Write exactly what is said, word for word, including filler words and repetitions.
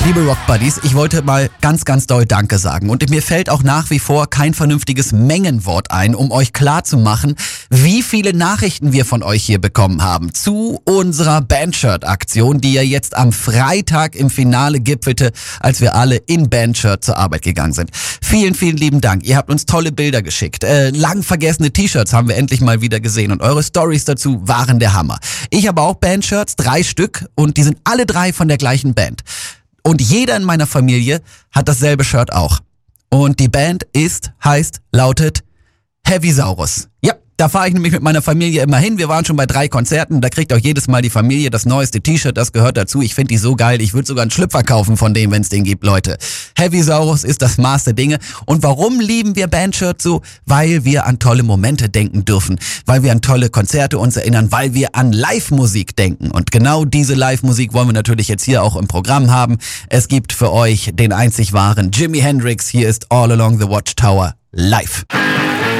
Liebe Rock Buddies, ich wollte mal ganz, ganz doll Danke sagen. Und mir fällt auch nach wie vor kein vernünftiges Mengenwort ein, um euch klarzumachen, wie viele Nachrichten wir von euch hier bekommen haben zu unserer Bandshirt-Aktion, die ja jetzt am Freitag im Finale gipfelte, als wir alle in Bandshirt zur Arbeit gegangen sind. Vielen, vielen lieben Dank. Ihr habt uns tolle Bilder geschickt. Äh, lang vergessene T-Shirts haben wir endlich mal wieder gesehen und eure Stories dazu waren der Hammer. Ich habe auch Bandshirts, drei Stück, und die sind alle drei von der gleichen Band. Und jeder in meiner Familie hat dasselbe Shirt auch. Und die Band ist, heißt, lautet Heavysaurus. Ja, da fahre ich nämlich mit meiner Familie immer hin. Wir waren schon bei drei Konzerten. Da kriegt auch jedes Mal die Familie das neueste T-Shirt. Das gehört dazu. Ich finde die so geil. Ich würde sogar einen Schlüpfer kaufen von dem, wenn es den gibt, Leute. Heavysaurus ist das Maß der Dinge. Und warum lieben wir Bandshirts so? Weil wir an tolle Momente denken dürfen. Weil wir an tolle Konzerte uns erinnern. Weil wir an Live-Musik denken. Und genau diese Live-Musik wollen wir natürlich jetzt hier auch im Programm haben. Es gibt für euch den einzig wahren Jimi Hendrix. Hier ist All Along the Watchtower live.